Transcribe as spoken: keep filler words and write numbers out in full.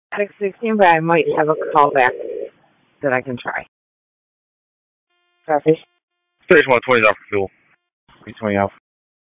six sixteen, but I might have a call back that I can try. Copy. Station one twenty off fuel. three twenty off.